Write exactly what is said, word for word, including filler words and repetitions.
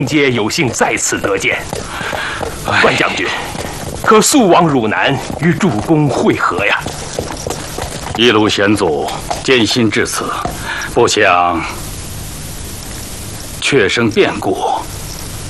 皆有幸在此得见。关将军，可速往汝南与主公会合呀！ 一路险阻，艰辛至此，不想却生变故。